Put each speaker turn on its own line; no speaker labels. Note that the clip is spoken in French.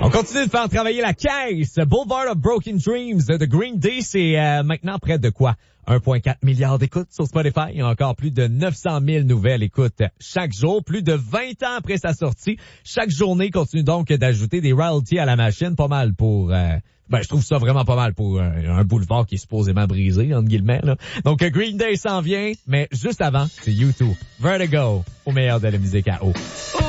On continue de faire travailler la caisse. Boulevard of Broken Dreams de Green Day, c'est maintenant près de quoi? 1,4 milliard d'écoutes sur Spotify. Il y a encore plus de 900 000 nouvelles écoutes chaque jour. Plus de 20 ans après sa sortie, chaque journée continue donc d'ajouter des royalties à la machine. Pas mal pour... je trouve ça vraiment pas mal pour un boulevard qui est supposément brisé, entre guillemets. Là. Donc, Green Day s'en vient, mais juste avant, c'est U2. Vertigo, au meilleur de la musique à eau.